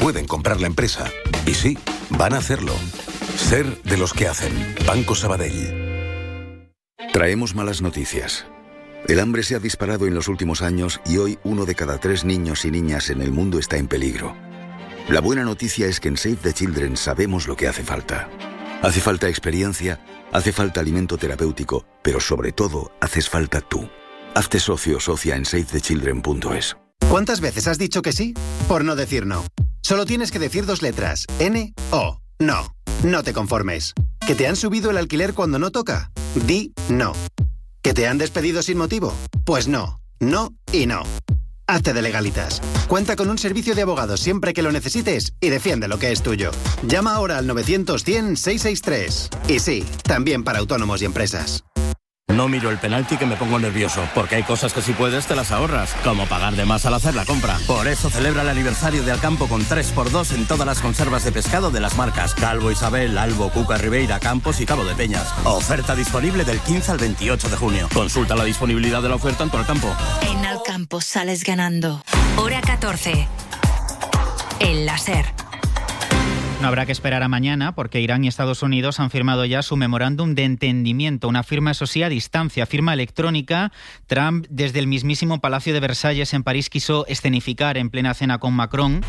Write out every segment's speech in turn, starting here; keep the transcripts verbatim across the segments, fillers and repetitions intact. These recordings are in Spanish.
pueden comprar la empresa. Y sí, van a hacerlo. Ser de los que hacen. Banco Sabadell. Traemos malas noticias. El hambre se ha disparado en los últimos años y hoy uno de cada tres niños y niñas en el mundo está en peligro. La buena noticia es que en Save the Children sabemos lo que hace falta. Hace falta experiencia, hace falta alimento terapéutico, pero sobre todo, haces falta tú. Hazte socio o socia en save the children punto es. ¿Cuántas veces has dicho que sí? Por no decir no. Solo tienes que decir dos letras. N O. No. No te conformes. ¿Que te han subido el alquiler cuando no toca? Di no. ¿Que te han despedido sin motivo? Pues no. No y no. Hazte de Legalitas. Cuenta con un servicio de abogados siempre que lo necesites y defiende lo que es tuyo. Llama ahora al novecientos cien seiscientos sesenta y tres. Y sí, también para autónomos y empresas. No miro el penalti que me pongo nervioso, porque hay cosas que si puedes te las ahorras, como pagar de más al hacer la compra. Por eso celebra el aniversario de Alcampo con tres por dos en todas las conservas de pescado de las marcas Calvo Isabel, Albo, Cuca, Ribeira, Campos y Cabo de Peñas. Oferta disponible del quince al veintiocho de junio. Consulta la disponibilidad de la oferta en tu Alcampo. En Alcampo sales ganando. Hora catorce. El láser. No habrá que esperar a mañana porque Irán y Estados Unidos han firmado ya su memorándum de entendimiento, una firma, eso sí, a distancia, firma electrónica. Trump, desde el mismísimo Palacio de Versalles en París, quiso escenificar en plena cena con Macron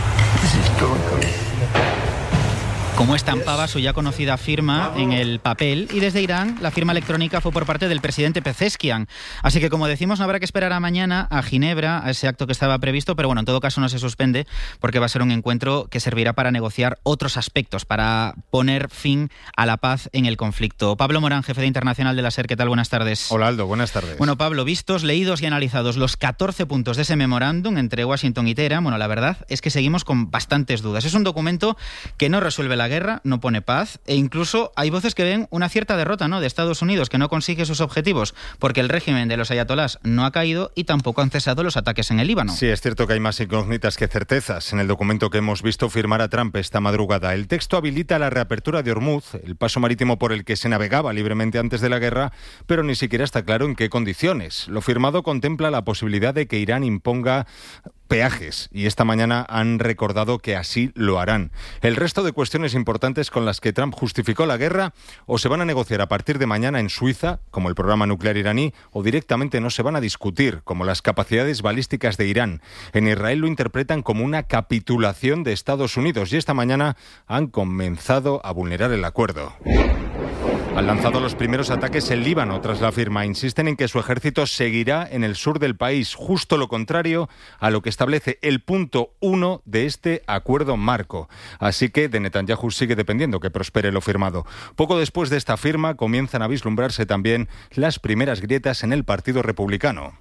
cómo estampaba su ya conocida firma en el papel, y desde Irán la firma electrónica fue por parte del presidente Pezeshkian. Así que, como decimos, no habrá que esperar a mañana a Ginebra, a ese acto que estaba previsto, pero bueno, en todo caso no se suspende porque va a ser un encuentro que servirá para negociar otros aspectos, para poner fin a la paz en el conflicto. Pablo Morán, jefe de Internacional de la SER, ¿qué tal? Buenas tardes. Hola, Aldo, buenas tardes. Bueno, Pablo, vistos, leídos y analizados los catorce puntos de ese memorándum entre Washington y Teherán, bueno, la verdad es que seguimos con bastantes dudas. Es un documento que no resuelve la guerra, no pone paz, e incluso hay voces que ven una cierta derrota, ¿no?, de Estados Unidos, que no consigue sus objetivos porque el régimen de los ayatolás no ha caído y tampoco han cesado los ataques en el Líbano. Sí, es cierto que hay más incógnitas que certezas en el documento que hemos visto firmar a Trump esta madrugada. El texto habilita la reapertura de Hormuz, el paso marítimo por el que se navegaba libremente antes de la guerra, pero ni siquiera está claro en qué condiciones. Lo firmado contempla la posibilidad de que Irán imponga peajes, y esta mañana han recordado que así lo harán. El resto de cuestiones importantes con las que Trump justificó la guerra o se van a negociar a partir de mañana en Suiza, como el programa nuclear iraní, o directamente no se van a discutir, como las capacidades balísticas de Irán. En Israel lo interpretan como una capitulación de Estados Unidos y esta mañana han comenzado a vulnerar el acuerdo. Han lanzado los primeros ataques en Líbano tras la firma. Insisten en que su ejército seguirá en el sur del país, justo lo contrario a lo que establece el punto uno de este acuerdo marco. Así que de Netanyahu sigue dependiendo que prospere lo firmado. Poco después de esta firma comienzan a vislumbrarse también las primeras grietas en el Partido Republicano.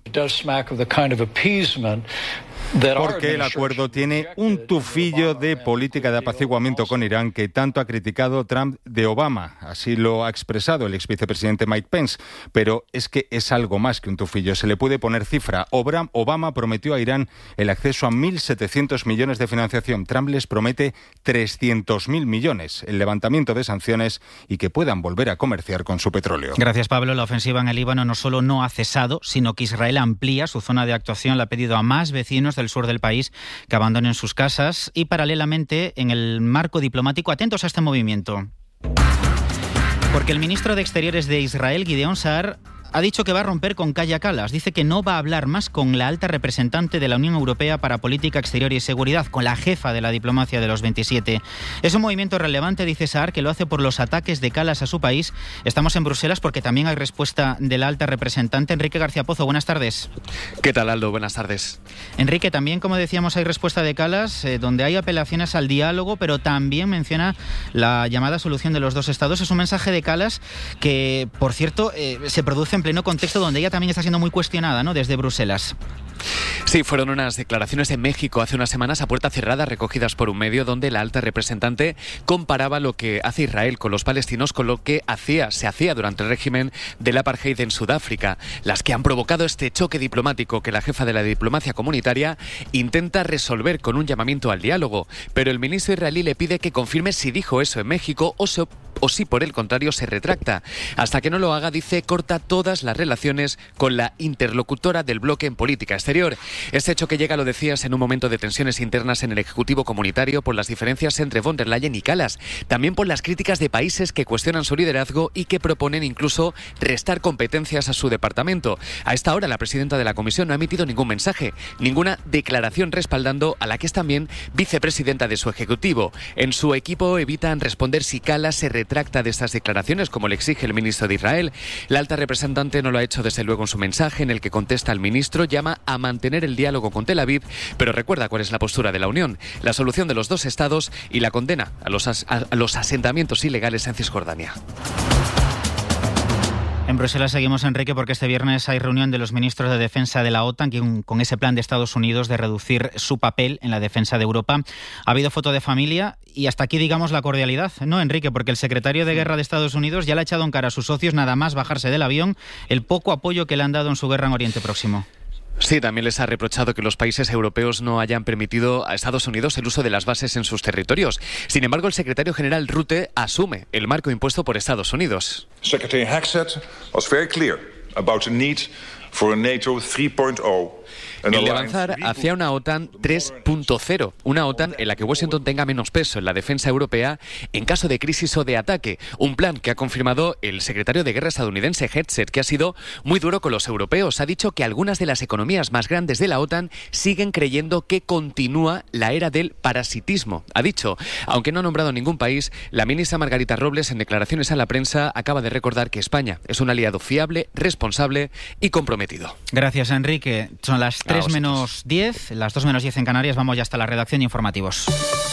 Porque el acuerdo tiene un tufillo de política de apaciguamiento con Irán que tanto ha criticado Trump de Obama. Así lo ha expresado el ex vicepresidente Mike Pence. Pero es que es algo más que un tufillo. Se le puede poner cifra. Obama prometió a Irán el acceso a mil setecientos millones de financiación. Trump les promete trescientos mil millones, el levantamiento de sanciones y que puedan volver a comerciar con su petróleo. Gracias, Pablo. La ofensiva en el Líbano no solo no ha cesado, sino que Israel amplía su zona de actuación. Le ha pedido a más vecinos del sur del país que abandonen sus casas y, paralelamente, en el marco diplomático, atentos a este movimiento. Porque el ministro de Exteriores de Israel, Gideon Saar, ha dicho que va a romper con Kaja Kallas. Dice que no va a hablar más con la alta representante de la Unión Europea para Política Exterior y Seguridad, con la jefa de la diplomacia de los veintisiete. Es un movimiento relevante, dice Saar, que lo hace por los ataques de Kallas a su país. Estamos en Bruselas porque también hay respuesta de la alta representante. Enrique García Pozo, buenas tardes. ¿Qué tal, Aldo? Buenas tardes. Enrique, también, como decíamos, hay respuesta de Kallas, eh, donde hay apelaciones al diálogo, pero también menciona la llamada solución de los dos estados. Es un mensaje de Kallas que, por cierto, eh, se produce en pleno contexto donde ella también está siendo muy cuestionada, ¿no?, desde Bruselas. Sí, fueron unas declaraciones en México hace unas semanas a puerta cerrada recogidas por un medio donde la alta representante comparaba lo que hace Israel con los palestinos con lo que hacía, se hacía durante el régimen del apartheid en Sudáfrica, las que han provocado este choque diplomático que la jefa de la diplomacia comunitaria intenta resolver con un llamamiento al diálogo. Pero el ministro israelí le pide que confirme si dijo eso en México o, se, o si por el contrario se retracta. Hasta que no lo haga, dice, corta todas las relaciones con la interlocutora del bloque en política exterior. Este hecho que llega, lo decías, en un momento de tensiones internas en el Ejecutivo comunitario por las diferencias entre von der Leyen y Kallas, también por las críticas de países que cuestionan su liderazgo y que proponen incluso restar competencias a su departamento. A esta hora, la presidenta de la Comisión no ha emitido ningún mensaje, ninguna declaración respaldando a la que es también vicepresidenta de su Ejecutivo. En su equipo evitan responder si Kallas se retracta de estas declaraciones, como le exige el ministro de Israel. La alta representante no lo ha hecho desde luego en su mensaje, en el que contesta al ministro, llama a mantener el diálogo con Tel Aviv, pero recuerda cuál es la postura de la Unión, la solución de los dos estados y la condena a los, as- a los asentamientos ilegales en Cisjordania. En Bruselas seguimos, Enrique, porque este viernes hay reunión de los ministros de defensa de la OTAN con, con ese plan de Estados Unidos de reducir su papel en la defensa de Europa. Ha habido foto de familia y hasta aquí, digamos, la cordialidad, ¿no, Enrique? Porque el secretario de Guerra de Estados Unidos ya le ha echado en cara a sus socios, nada más bajarse del avión, el poco apoyo que le han dado en su guerra en Oriente Próximo. Sí, también les ha reprochado que los países europeos no hayan permitido a Estados Unidos el uso de las bases en sus territorios. Sin embargo, el secretario general Rutte asume el marco impuesto por Estados Unidos. Secretary Hexet was very clear about the need for a NATO three point oh. El de avanzar hacia una OTAN tres punto cero, una OTAN en la que Washington tenga menos peso en la defensa europea en caso de crisis o de ataque. Un plan que ha confirmado el secretario de Guerra estadounidense Hegseth, que ha sido muy duro con los europeos. Ha dicho que algunas de las economías más grandes de la OTAN siguen creyendo que continúa la era del parasitismo. Ha dicho, aunque no ha nombrado ningún país, la ministra Margarita Robles, en declaraciones a la prensa, acaba de recordar que España es un aliado fiable, responsable y comprometido. Gracias, Enrique. Son las tres menos diez, las dos menos diez en Canarias. Vamos ya hasta la redacción de informativos.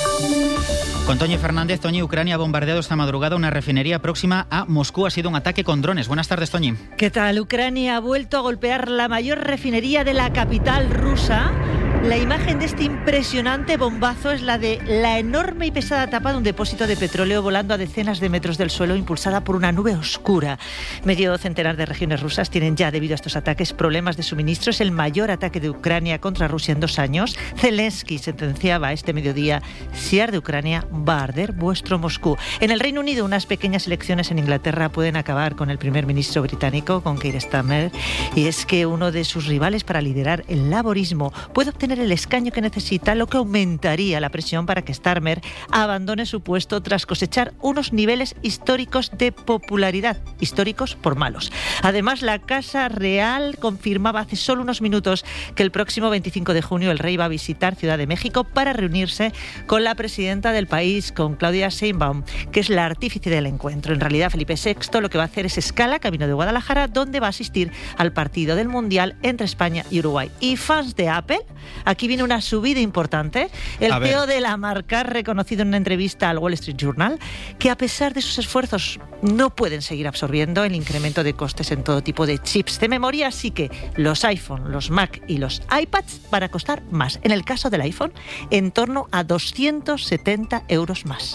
Con Toñi Fernández. Toñi, Ucrania ha bombardeado esta madrugada una refinería próxima a Moscú. Ha sido un ataque con drones. Buenas tardes, Toñi. ¿Qué tal? Ucrania ha vuelto a golpear la mayor refinería de la capital rusa. La imagen de este impresionante bombazo es la de la enorme y pesada tapa de un depósito de petróleo volando a decenas de metros del suelo, impulsada por una nube oscura. Medio centenar de regiones rusas tienen ya, debido a estos ataques, problemas de suministro. Es el mayor ataque de Ucrania contra Rusia en dos años. Zelensky sentenciaba este mediodía: si arde Ucrania, va a arder vuestro Moscú. En el Reino Unido, unas pequeñas elecciones en Inglaterra pueden acabar con el primer ministro británico, con Keir Starmer, y es que uno de sus rivales para liderar el laborismo puede obtener el escaño que necesita, lo que aumentaría la presión para que Starmer abandone su puesto tras cosechar unos niveles históricos de popularidad, históricos por malos. Además, la Casa Real confirmaba hace solo unos minutos que el próximo veinticinco de junio el rey va a visitar Ciudad de México para reunirse con la presidenta del país, con Claudia Sheinbaum, que es la artífice del encuentro. En realidad, Felipe sexto lo que va a hacer es escala camino de Guadalajara, donde va a asistir al partido del Mundial entre España y Uruguay. Y fans de Apple, aquí viene una subida importante. El C E O de la marca ha reconocido en una entrevista al Wall Street Journal que, a pesar de sus esfuerzos, no pueden seguir absorbiendo el incremento de costes en todo tipo de chips de memoria, así que los iPhone, los Mac y los iPads van a costar más. En el caso del iPhone, en torno a doscientos setenta euros más.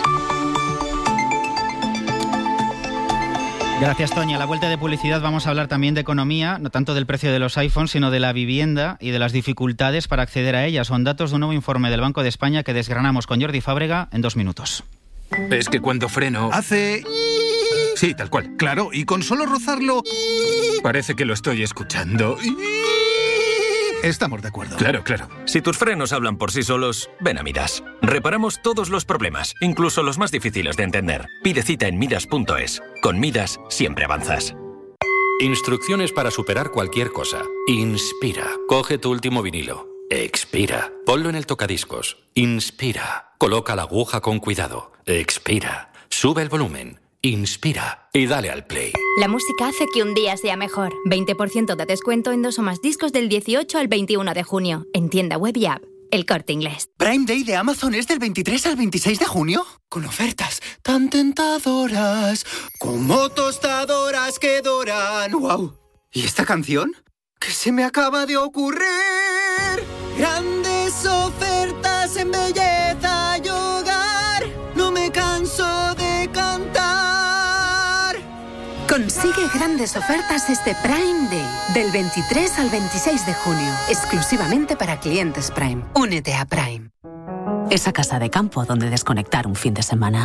Gracias, Toña. A la vuelta de publicidad vamos a hablar también de economía, no tanto del precio de los iPhones, sino de la vivienda y de las dificultades para acceder a ella. Son datos de un nuevo informe del Banco de España que desgranamos con Jordi Fábrega en dos minutos. Es que cuando freno... Hace... Sí, tal cual. Claro, y con solo rozarlo... Parece que lo estoy escuchando. Estamos de acuerdo. Claro, claro. Si tus frenos hablan por sí solos, ven a Midas. Reparamos todos los problemas, incluso los más difíciles de entender. Pide cita en midas punto es. Con Midas siempre avanzas. Instrucciones para superar cualquier cosa. Inspira. Coge tu último vinilo. Expira. Ponlo en el tocadiscos. Inspira. Coloca la aguja con cuidado. Expira. Sube el volumen. Inspira y dale al play. La música hace que un día sea mejor. veinte por ciento de descuento en dos o más discos del dieciocho al veintiuno de junio. En tienda web y app. El Corte Inglés. ¿Prime Day de Amazon es del veintitrés al veintiséis de junio? Con ofertas tan tentadoras, como tostadoras que doran. ¡Wow! ¿Y esta canción? ¿Qué se me acaba de ocurrir? Grandes ofertas en belleza y hogar. No me canso de cantar. Consigue grandes ofertas este Prime Day, del veintitrés al veintiséis de junio, exclusivamente para clientes Prime. Únete a Prime. Esa casa de campo donde desconectar un fin de semana.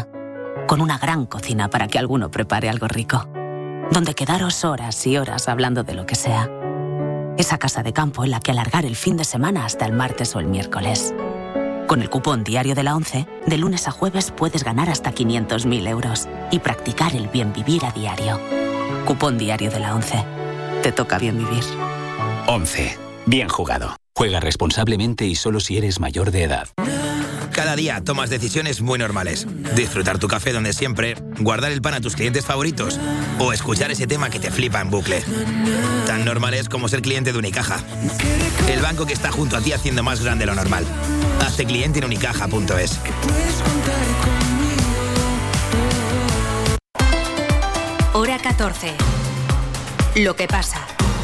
con una gran cocina para que alguno prepare algo rico, donde quedaros horas y horas hablando de lo que sea. Esa casa de campo en la que alargar el fin de semana hasta el martes o el miércoles. Con el cupón diario de la ONCE, de lunes a jueves puedes ganar hasta quinientos mil euros y practicar el bien vivir a diario. Cupón diario de la ONCE. Te toca bien vivir. ONCE. Bien jugado. Juega responsablemente y solo si eres mayor de edad. Cada día tomas decisiones muy normales. Disfrutar tu café donde siempre, guardar el pan a tus clientes favoritos o escuchar ese tema que te flipa en bucle. Tan normales como ser cliente de Unicaja. El banco que está junto a ti haciendo más grande lo normal. Hazte cliente en unicaja punto es. Hora catorce. Lo que pasa.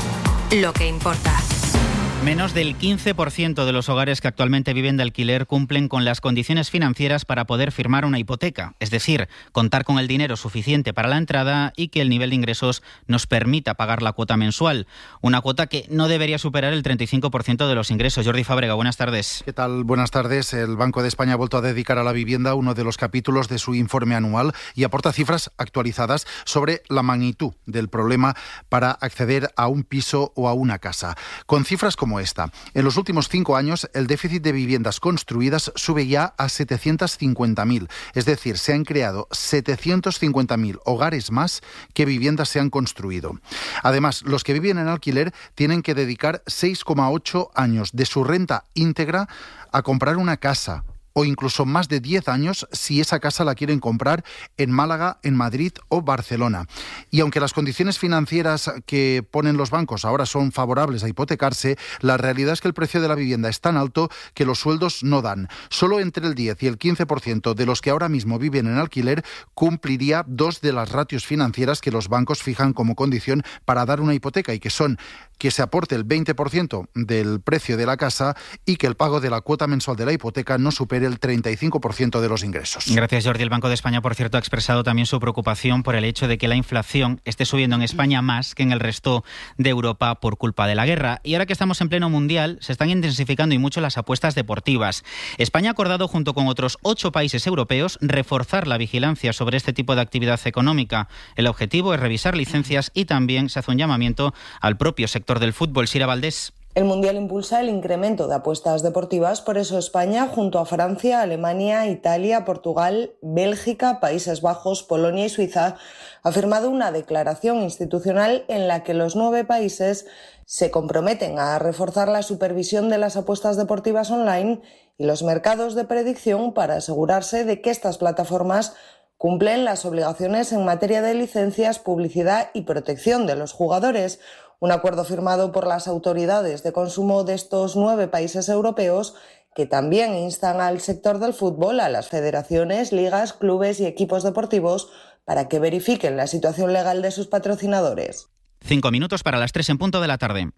Lo que importa. Menos del quince por ciento de los hogares que actualmente viven de alquiler cumplen con las condiciones financieras para poder firmar una hipoteca, es decir, contar con el dinero suficiente para la entrada y que el nivel de ingresos nos permita pagar la cuota mensual. Una cuota que no debería superar el treinta y cinco por ciento de los ingresos. Jordi Fábrega, buenas tardes. ¿Qué tal? Buenas tardes. El Banco de España ha vuelto a dedicar a la vivienda uno de los capítulos de su informe anual y aporta cifras actualizadas sobre la magnitud del problema para acceder a un piso o a una casa. Con cifras como esta. En los últimos cinco años, el déficit de viviendas construidas sube ya a setecientos cincuenta mil. Es decir, se han creado setecientos cincuenta mil hogares más que viviendas se han construido. Además, los que viven en alquiler tienen que dedicar seis coma ocho años de su renta íntegra a comprar una casa, o incluso más de diez años si esa casa la quieren comprar en Málaga, en Madrid o Barcelona. Y aunque las condiciones financieras que ponen los bancos ahora son favorables a hipotecarse, la realidad es que el precio de la vivienda es tan alto que los sueldos no dan. Solo entre el diez y el quince por ciento de los que ahora mismo viven en alquiler cumpliría dos de las ratios financieras que los bancos fijan como condición para dar una hipoteca, y que son que se aporte el veinte por ciento del precio de la casa y que el pago de la cuota mensual de la hipoteca no supere el treinta y cinco por ciento de los ingresos. Gracias, Jordi. El Banco de España, por cierto, ha expresado también su preocupación por el hecho de que la inflación esté subiendo en España más que en el resto de Europa por culpa de la guerra. Y ahora que estamos en pleno mundial, se están intensificando y mucho las apuestas deportivas. España ha acordado, junto con otros ocho países europeos, reforzar la vigilancia sobre este tipo de actividad económica. El objetivo es revisar licencias y también se hace un llamamiento al propio sector del fútbol. Sira Valdés. El Mundial impulsa el incremento de apuestas deportivas, por eso España, junto a Francia, Alemania, Italia, Portugal, Bélgica, Países Bajos, Polonia y Suiza, ha firmado una declaración institucional en la que los nueve países se comprometen a reforzar la supervisión de las apuestas deportivas online y los mercados de predicción para asegurarse de que estas plataformas cumplen las obligaciones en materia de licencias, publicidad y protección de los jugadores. Un acuerdo firmado por las autoridades de consumo de estos nueve países europeos que también instan al sector del fútbol, a las federaciones, ligas, clubes y equipos deportivos para que verifiquen la situación legal de sus patrocinadores. Cinco minutos para las tres en punto de la tarde.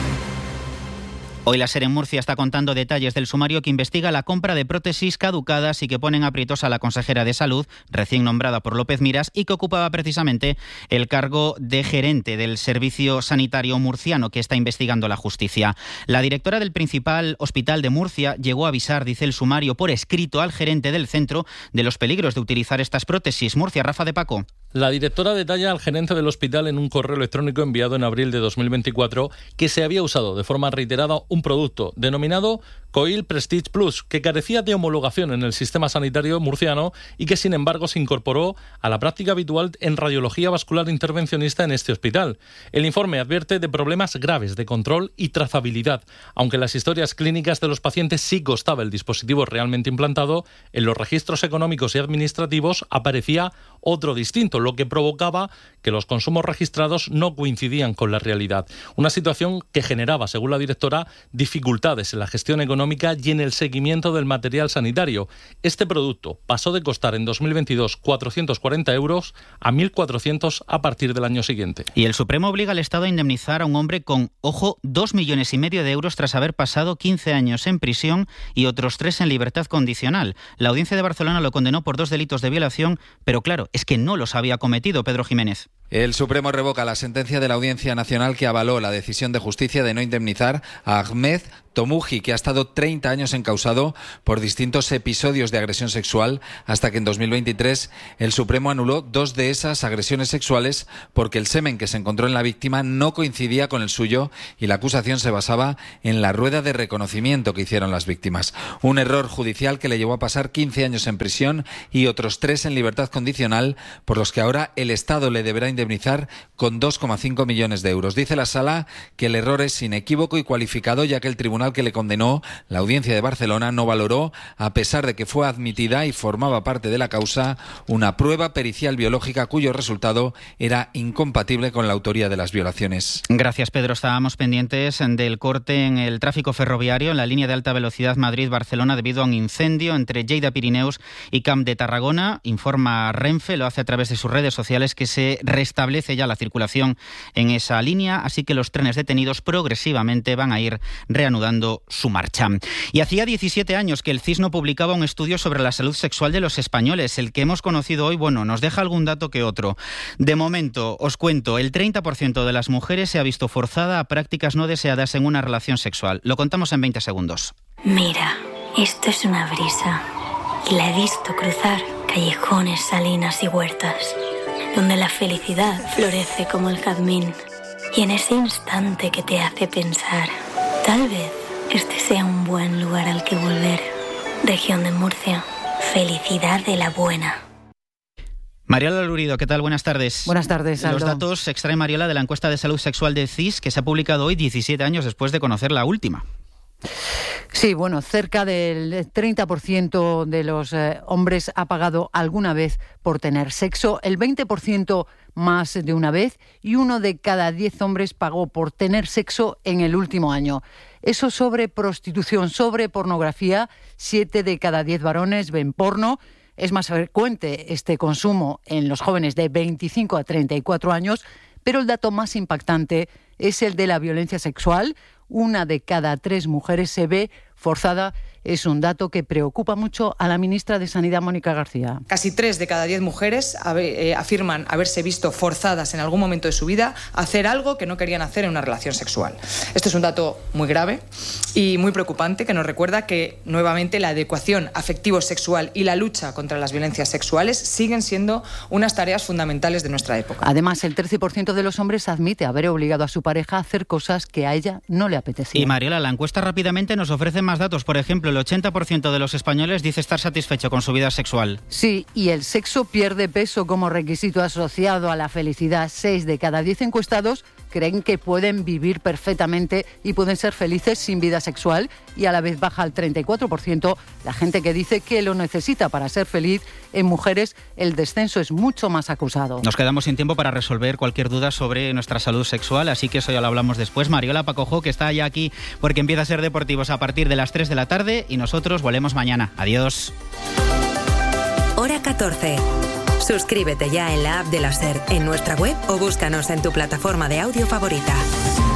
Hoy la SER en Murcia está contando detalles del sumario que investiga la compra de prótesis caducadas y que ponen aprietos a la consejera de Salud, recién nombrada por López Miras, y que ocupaba precisamente el cargo de gerente del Servicio Sanitario Murciano, que está investigando la justicia. La directora del principal hospital de Murcia llegó a avisar, dice el sumario, por escrito al gerente del centro de los peligros de utilizar estas prótesis. Murcia, Rafa de Paco. La directora detalla al gerente del hospital en un correo electrónico enviado en abril de dos mil veinticuatro que se había usado de forma reiterada un producto denominado Coil Prestige Plus, que carecía de homologación en el sistema sanitario murciano y que sin embargo se incorporó a la práctica habitual en radiología vascular intervencionista en este hospital. El informe advierte de problemas graves de control y trazabilidad. Aunque en las historias clínicas de los pacientes sí constaba el dispositivo realmente implantado, en los registros económicos y administrativos aparecía otro distinto, lo que provocaba que los consumos registrados no coincidían con la realidad. Una situación que generaba, según la directora, dificultades en la gestión económica y en el seguimiento del material sanitario. Este producto pasó de costar en dos mil veintidós cuatrocientos cuarenta euros a mil cuatrocientos a partir del año siguiente. Y el Supremo obliga al Estado a indemnizar a un hombre con, ojo, dos millones y medio de euros tras haber pasado quince años en prisión y otros tres en libertad condicional. La Audiencia de Barcelona lo condenó por dos delitos de violación, pero claro, es que no los había cometido. Pedro Jiménez. El Supremo revoca la sentencia de la Audiencia Nacional que avaló la decisión de justicia de no indemnizar a Ahmed Tomuji, que ha estado treinta años encausado por distintos episodios de agresión sexual, hasta que en dos mil veintitrés el Supremo anuló dos de esas agresiones sexuales porque el semen que se encontró en la víctima no coincidía con el suyo y la acusación se basaba en la rueda de reconocimiento que hicieron las víctimas. Un error judicial que le llevó a pasar quince años en prisión y otros tres en libertad condicional, por los que ahora el Estado le deberá indemnizar con dos coma cinco millones de euros. Dice la Sala que el error es inequívoco y cualificado, ya que el tribunal que le condenó, la Audiencia de Barcelona, no valoró, a pesar de que fue admitida y formaba parte de la causa, una prueba pericial biológica cuyo resultado era incompatible con la autoría de las violaciones. Gracias, Pedro. Estábamos pendientes del corte en el tráfico ferroviario en la línea de alta velocidad Madrid-Barcelona debido a un incendio entre Lleida Pirineus y Camp de Tarragona. Informa Renfe, lo hace a través de sus redes sociales, que se restablece ya la circulación en esa línea, así que los trenes detenidos progresivamente van a ir reanudando su marcha. Y hacía diecisiete años que el C I S no publicaba un estudio sobre la salud sexual de los españoles. El que hemos conocido hoy, bueno, nos deja algún dato que otro. De momento, os cuento, el treinta por ciento de las mujeres se ha visto forzada a prácticas no deseadas en una relación sexual. Lo contamos en veinte segundos. Mira, esto es una brisa. Y la he visto cruzar callejones, salinas y huertas, donde la felicidad florece como el jazmín. Y en ese instante que te hace pensar, tal vez este sea un buen lugar al que volver. Región de Murcia. Felicidad de la buena. Mariola Lurido, ¿qué tal? Buenas tardes. Buenas tardes, Aldo. Los datos se extrae, Mariola, de la encuesta de salud sexual del C I S, que se ha publicado hoy, diecisiete años después de conocer la última. Sí, bueno, cerca del treinta por ciento de los eh, hombres ha pagado alguna vez por tener sexo, el veinte por ciento más de una vez, y uno de cada diez hombres pagó por tener sexo en el último año. Eso sobre prostitución, sobre pornografía, siete de cada diez varones ven porno. Es más frecuente este consumo en los jóvenes de veinticinco a treinta y cuatro años, pero el dato más impactante es el de la violencia sexual. Una de cada tres mujeres se ve forzada. Es un dato que preocupa mucho a la ministra de Sanidad, Mónica García. Casi tres de cada diez mujeres eh, afirman haberse visto forzadas en algún momento de su vida a hacer algo que no querían hacer en una relación sexual. Esto es un dato muy grave y muy preocupante, que nos recuerda que, nuevamente, la adecuación afectivo-sexual y la lucha contra las violencias sexuales siguen siendo unas tareas fundamentales de nuestra época. Además, el trece por ciento de los hombres admite haber obligado a su pareja a hacer cosas que a ella no le apetecían. Y Mariola, la encuesta rápidamente nos ofrece más datos. Por ejemplo, el ochenta por ciento de los españoles dice estar satisfecho con su vida sexual. Sí, y el sexo pierde peso como requisito asociado a la felicidad. Seis de cada diez encuestados creen que pueden vivir perfectamente y pueden ser felices sin vida sexual, y a la vez baja al treinta y cuatro por ciento la gente que dice que lo necesita para ser feliz. En mujeres el descenso es mucho más acusado. Nos quedamos sin tiempo para resolver cualquier duda sobre nuestra salud sexual, así que eso ya lo hablamos después. Mariola Pacojo, que está ya aquí porque empieza a ser Deportivos a partir de las tres de la tarde, y nosotros volvemos mañana. Adiós. Hora catorce. Suscríbete ya en la app de la SER, en nuestra web, o búscanos en tu plataforma de audio favorita.